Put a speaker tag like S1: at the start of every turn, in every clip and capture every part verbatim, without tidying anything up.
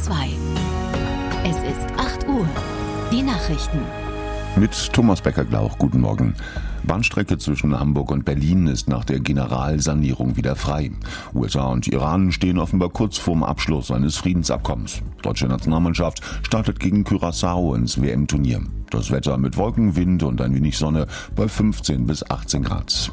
S1: zwei. Es ist acht Uhr. Die Nachrichten.
S2: Mit Thomas Becker-Glauch, guten Morgen. Bahnstrecke zwischen Hamburg und Berlin ist nach der Generalsanierung wieder frei. U S A und Iran stehen offenbar kurz vorm Abschluss eines Friedensabkommens. Deutsche Nationalmannschaft startet gegen Curaçao ins W M-Turnier. Das Wetter mit Wolken, Wind und ein wenig Sonne bei fünfzehn bis achtzehn Grad.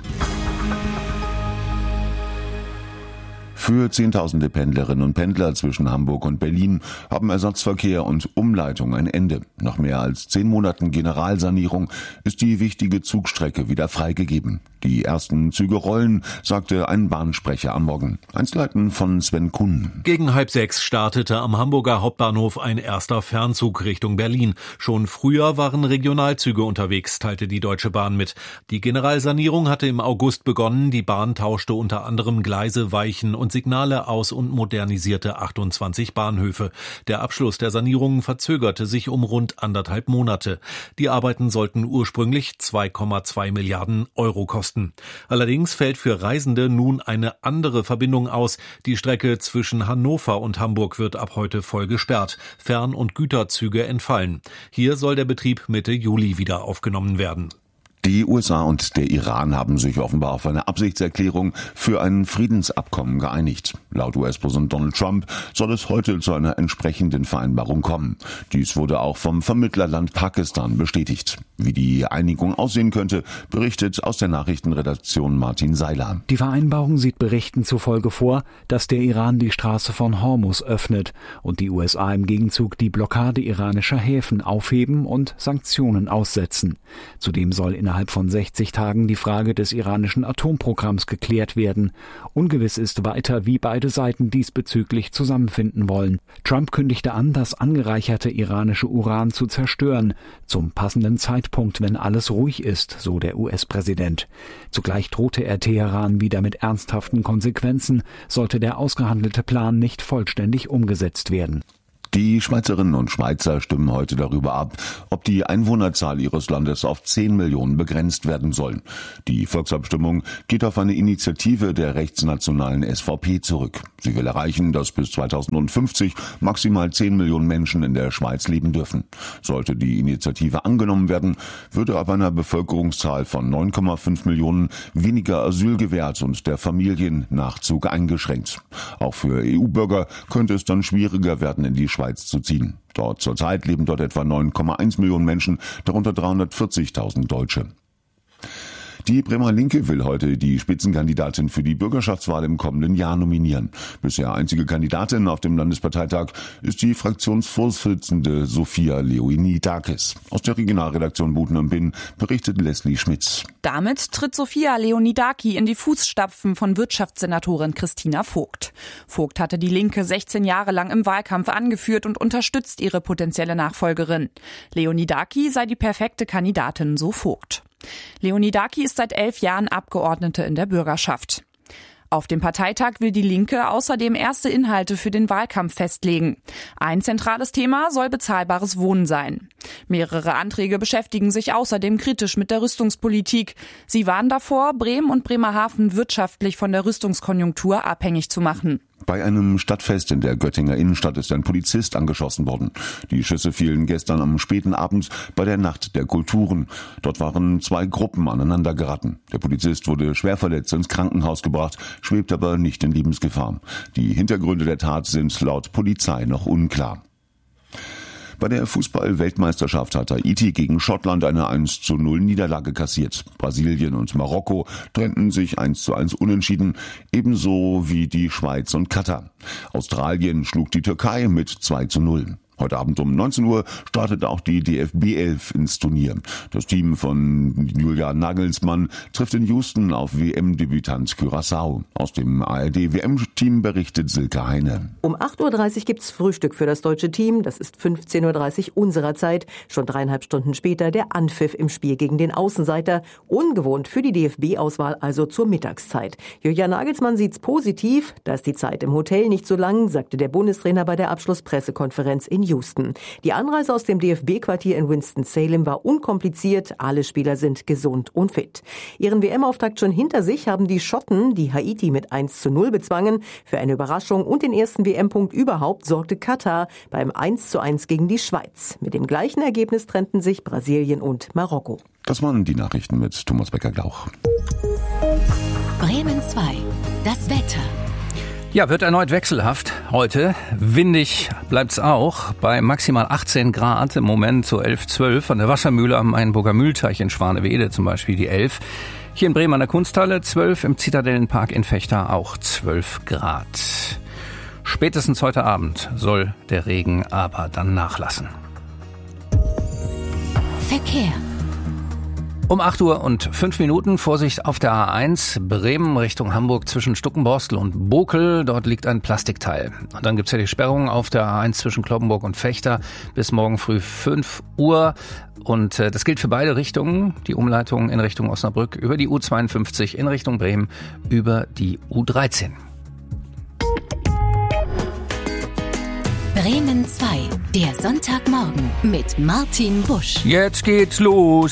S2: Für Zehntausende Pendlerinnen und Pendler zwischen Hamburg und Berlin haben Ersatzverkehr und Umleitung ein Ende. Nach mehr als zehn Monaten Generalsanierung ist die wichtige Zugstrecke wieder freigegeben. Die ersten Züge rollen, sagte ein Bahnsprecher am Morgen. Einzelheiten von Sven Kuhn.
S3: Gegen halb sechs startete am Hamburger Hauptbahnhof ein erster Fernzug Richtung Berlin. Schon früher waren Regionalzüge unterwegs, teilte die Deutsche Bahn mit. Die Generalsanierung hatte im August begonnen. Die Bahn tauschte unter anderem Gleise, Weichen und Signale aus und modernisierte achtundzwanzig Bahnhöfe. Der Abschluss der Sanierung verzögerte sich um rund anderthalb Monate. Die Arbeiten sollten ursprünglich zwei Komma zwei Milliarden Euro kosten. Allerdings fällt für Reisende nun eine andere Verbindung aus. Die Strecke zwischen Hannover und Hamburg wird ab heute voll gesperrt. Fern- und Güterzüge entfallen. Hier soll der Betrieb Mitte Juli wieder aufgenommen werden.
S2: Die U S A und der Iran haben sich offenbar auf eine Absichtserklärung für ein Friedensabkommen geeinigt. Laut U S-Präsident Donald Trump soll es heute zu einer entsprechenden Vereinbarung kommen. Dies wurde auch vom Vermittlerland Pakistan bestätigt. Wie die Einigung aussehen könnte, berichtet aus der Nachrichtenredaktion Martin Seiler.
S4: Die Vereinbarung sieht Berichten zufolge vor, dass der Iran die Straße von Hormuz öffnet und die U S A im Gegenzug die Blockade iranischer Häfen aufheben und Sanktionen aussetzen. Zudem soll innerhalb Innerhalb von sechzig Tagen die Frage des iranischen Atomprogramms geklärt werden. Ungewiss ist weiter, wie beide Seiten diesbezüglich zusammenfinden wollen. Trump kündigte an, das angereicherte iranische Uran zu zerstören, zum passenden Zeitpunkt, wenn alles ruhig ist, so der U S-Präsident. Zugleich drohte er Teheran wieder mit ernsthaften Konsequenzen, sollte der ausgehandelte Plan nicht vollständig umgesetzt werden.
S2: Die Schweizerinnen und Schweizer stimmen heute darüber ab, ob die Einwohnerzahl ihres Landes auf zehn Millionen begrenzt werden soll. Die Volksabstimmung geht auf eine Initiative der rechtsnationalen S V P zurück. Sie will erreichen, dass bis zweitausendfünfzig maximal zehn Millionen Menschen in der Schweiz leben dürfen. Sollte die Initiative angenommen werden, würde ab einer Bevölkerungszahl von neun Komma fünf Millionen weniger Asyl gewährt und der Familiennachzug eingeschränkt. Auch für E U-Bürger könnte es dann schwieriger werden, in die Schweiz zu ziehen. Dort zurzeit leben dort etwa neun Komma eins Millionen Menschen, darunter dreihundertvierzigtausend Deutsche. Die Bremer Linke will heute die Spitzenkandidatin für die Bürgerschaftswahl im kommenden Jahr nominieren. Bisher einzige Kandidatin auf dem Landesparteitag ist die Fraktionsvorsitzende Sophia Leonidakis. Aus der Regionalredaktion Buten und Binn berichtet Leslie Schmitz.
S5: Damit tritt Sophia Leonidaki in die Fußstapfen von Wirtschaftssenatorin Christina Vogt. Vogt hatte die Linke sechzehn Jahre lang im Wahlkampf angeführt und unterstützt ihre potenzielle Nachfolgerin. Leonidaki sei die perfekte Kandidatin, so Vogt. Leonidaki ist seit elf Jahren Abgeordnete in der Bürgerschaft. Auf dem Parteitag will die Linke außerdem erste Inhalte für den Wahlkampf festlegen. Ein zentrales Thema soll bezahlbares Wohnen sein. Mehrere Anträge beschäftigen sich außerdem kritisch mit der Rüstungspolitik. Sie warnen davor, Bremen und Bremerhaven wirtschaftlich von der Rüstungskonjunktur abhängig zu machen.
S2: Bei einem Stadtfest in der Göttinger Innenstadt ist ein Polizist angeschossen worden. Die Schüsse fielen gestern am späten Abend bei der Nacht der Kulturen. Dort waren zwei Gruppen aneinander geraten. Der Polizist wurde schwer verletzt ins Krankenhaus gebracht, schwebt aber nicht in Lebensgefahr. Die Hintergründe der Tat sind laut Polizei noch unklar. Bei der Fußball-Weltmeisterschaft hat Haiti gegen Schottland eine eins zu null Niederlage kassiert. Brasilien und Marokko trennten sich eins zu eins unentschieden, ebenso wie die Schweiz und Katar. Australien schlug die Türkei mit zwei zu null. Heute Abend um neunzehn Uhr startet auch die D F B elf ins Turnier. Das Team von Julian Nagelsmann trifft in Houston auf W M-Debütant Curaçao. Aus dem A R D-W M-Team berichtet Silke Heine.
S6: Um acht Uhr dreißig gibt's Frühstück für das deutsche Team. Das ist fünfzehn Uhr dreißig unserer Zeit. Schon dreieinhalb Stunden später der Anpfiff im Spiel gegen den Außenseiter. Ungewohnt für die D F B-Auswahl, also zur Mittagszeit. Julian Nagelsmann sieht's positiv. Da ist die Zeit im Hotel nicht so lang, sagte der Bundestrainer bei der Abschlusspressekonferenz in Houston. Die Anreise aus dem D F B-Quartier in Winston-Salem war unkompliziert. Alle Spieler sind gesund und fit. Ihren W M-Auftakt schon hinter sich haben die Schotten, die Haiti mit eins zu null bezwangen. Für eine Überraschung und den ersten W M-Punkt überhaupt sorgte Katar beim eins zu eins gegen die Schweiz. Mit dem gleichen Ergebnis trennten sich Brasilien und Marokko.
S2: Das waren die Nachrichten mit Thomas Becker-Glauch.
S1: Bremen zwei. Das Wetter.
S7: Ja, wird erneut wechselhaft. Heute windig bleibt's auch bei maximal achtzehn Grad, im Moment so elf, zwölf. An der Wassermühle am Einburger Mühlteich in Schwanewede zum Beispiel die elf. Hier in Bremen an der Kunsthalle zwölf, im Zitadellenpark in Vechta auch zwölf Grad. Spätestens heute Abend soll der Regen aber dann nachlassen.
S1: Verkehr.
S7: Um acht Uhr und fünf Minuten, Vorsicht auf der A eins, Bremen Richtung Hamburg zwischen Stuckenborstel und Bokel. Dort liegt ein Plastikteil. Und dann gibt's ja die Sperrung auf der A eins zwischen Cloppenburg und Vechta bis morgen früh fünf Uhr. Und äh, das gilt für beide Richtungen. Die Umleitung in Richtung Osnabrück über die U zweiundfünfzig, in Richtung Bremen über die U dreizehn.
S1: Bremen zwei, der Sonntagmorgen mit Martin Busch.
S7: Jetzt geht's los.